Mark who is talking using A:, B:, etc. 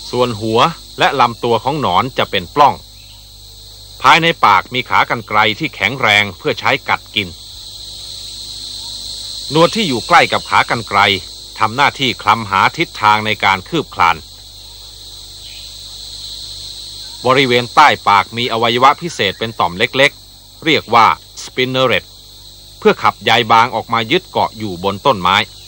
A: ส่วนหัวและลำตัวของหนอนจะเป็นปล้องภายในปากมีขากรรไกรที่แข็งแรงเพื่อใช้กัดกินหนวดที่อยู่ใกล้กับขากรรไกรทำหน้าที่คลำหาทิศทางในการคืบคลานบริเวณใต้ปากมีอวัยวะพิเศษเป็นต่อมเล็กๆเรียกว่าสปินเนอเรตเพื่อขับใยบางออกมายึดเกาะอยู่บนต้นไม้